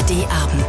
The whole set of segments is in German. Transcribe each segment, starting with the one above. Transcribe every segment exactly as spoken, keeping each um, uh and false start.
D-Abend.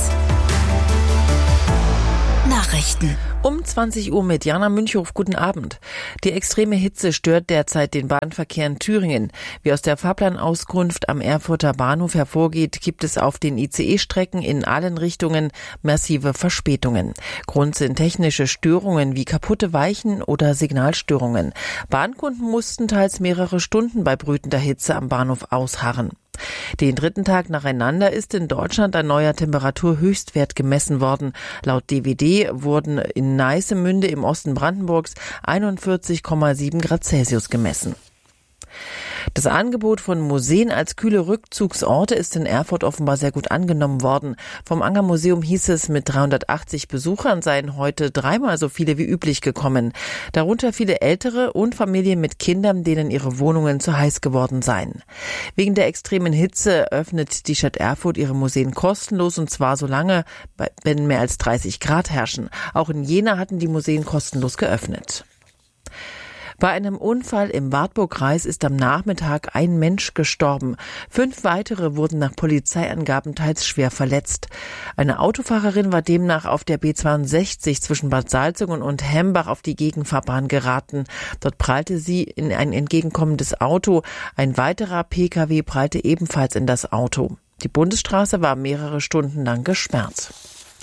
Nachrichten. Um zwanzig Uhr mit Jana Münchhof. Guten Abend. Die extreme Hitze stört derzeit den Bahnverkehr in Thüringen. Wie aus der Fahrplanauskunft am Erfurter Bahnhof hervorgeht, gibt es auf den I C E-Strecken in allen Richtungen massive Verspätungen. Grund sind technische Störungen wie kaputte Weichen oder Signalstörungen. Bahnkunden mussten teils mehrere Stunden bei brütender Hitze am Bahnhof ausharren. Den dritten Tag nacheinander ist in Deutschland ein neuer Temperaturhöchstwert gemessen worden. Laut D W D wurden in Neissemünde im Osten Brandenburgs einundvierzig Komma sieben Grad Celsius gemessen. Das Angebot von Museen als kühle Rückzugsorte ist in Erfurt offenbar sehr gut angenommen worden. Vom Anger-Museum hieß es, mit dreihundertachtzig Besuchern seien heute dreimal so viele wie üblich gekommen. Darunter viele Ältere und Familien mit Kindern, denen ihre Wohnungen zu heiß geworden seien. Wegen der extremen Hitze öffnet die Stadt Erfurt ihre Museen kostenlos, und zwar so lange, wenn mehr als dreißig Grad herrschen. Auch in Jena hatten die Museen kostenlos geöffnet. Bei einem Unfall im Wartburgkreis ist am Nachmittag ein Mensch gestorben. Fünf weitere wurden nach Polizeiangaben teils schwer verletzt. Eine Autofahrerin war demnach auf der B zweiundsechzig zwischen Bad Salzungen und Hembach auf die Gegenfahrbahn geraten. Dort prallte sie in ein entgegenkommendes Auto. Ein weiterer P K W prallte ebenfalls in das Auto. Die Bundesstraße war mehrere Stunden lang gesperrt.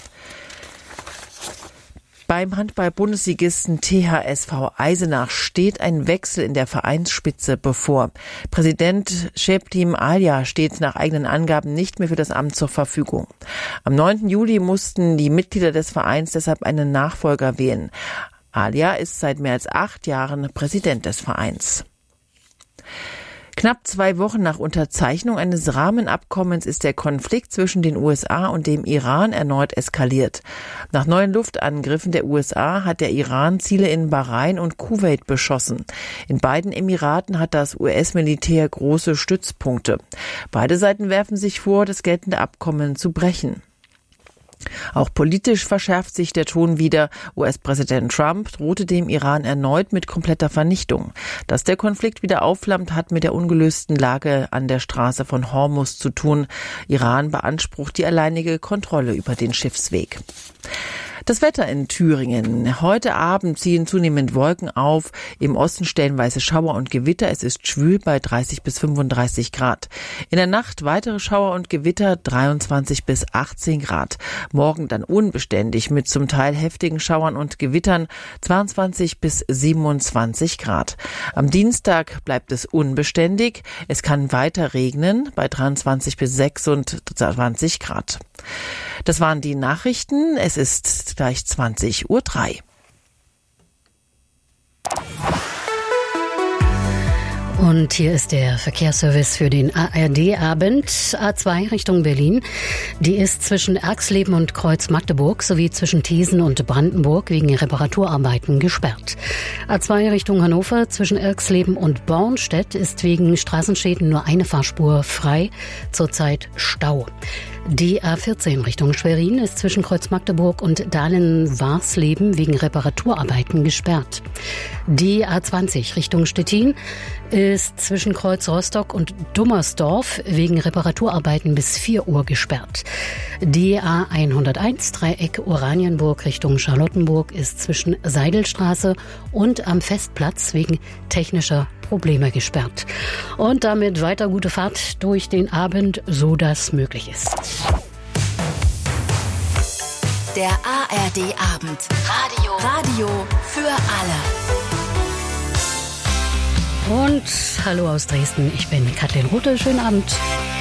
Beim Handball-Bundesligisten T H S V Eisenach steht ein Wechsel in der Vereinsspitze bevor. Präsident Şebnem Alya steht nach eigenen Angaben nicht mehr für das Amt zur Verfügung. Am neunten Juli mussten die Mitglieder des Vereins deshalb einen Nachfolger wählen. Alya ist seit mehr als acht Jahren Präsident des Vereins. Knapp zwei Wochen nach Unterzeichnung eines Rahmenabkommens ist der Konflikt zwischen den U S A und dem Iran erneut eskaliert. Nach neuen Luftangriffen der U S A hat der Iran Ziele in Bahrain und Kuwait beschossen. In beiden Emiraten hat das U S-Militär große Stützpunkte. Beide Seiten werfen sich vor, das geltende Abkommen zu brechen. Auch politisch verschärft sich der Ton wieder. U S-Präsident Trump drohte dem Iran erneut mit kompletter Vernichtung. Dass der Konflikt wieder aufflammt, hat mit der ungelösten Lage an der Straße von Hormuz zu tun. Iran beansprucht die alleinige Kontrolle über den Schiffsweg. Das Wetter in Thüringen. Heute Abend ziehen zunehmend Wolken auf. Im Osten stellenweise Schauer und Gewitter. Es ist schwül bei dreißig bis fünfunddreißig Grad. In der Nacht weitere Schauer und Gewitter, dreiundzwanzig bis achtzehn Grad. Morgen dann unbeständig mit zum Teil heftigen Schauern und Gewittern, zweiundzwanzig bis siebenundzwanzig Grad. Am Dienstag bleibt es unbeständig. Es kann weiter regnen bei dreiundzwanzig bis sechsundzwanzig Grad. Das waren die Nachrichten. Es ist gleich zwanzig Uhr drei. Und hier ist der Verkehrsservice für den A R D-Abend. A zwei Richtung Berlin. Die ist zwischen Erxleben und Kreuz Magdeburg sowie zwischen Thesen und Brandenburg wegen Reparaturarbeiten gesperrt. A zwei Richtung Hannover zwischen Erxleben und Bornstedt ist wegen Straßenschäden nur eine Fahrspur frei. Zurzeit Stau. Die A vierzehn Richtung Schwerin ist zwischen Kreuz Magdeburg und Dahlen-Warsleben wegen Reparaturarbeiten gesperrt. Die A zwanzig Richtung Stettin ist zwischen Kreuz Rostock und Dummersdorf wegen Reparaturarbeiten bis vier Uhr gesperrt. Die A hunderteins Dreieck Oranienburg Richtung Charlottenburg ist zwischen Seidelstraße und am Festplatz wegen technischer Probleme gesperrt. Und damit weiter gute Fahrt durch den Abend, so das möglich ist. Der A R D-Abend. Radio. Radio für alle. Und hallo aus Dresden, ich bin Kathleen Rothe. Schönen Abend.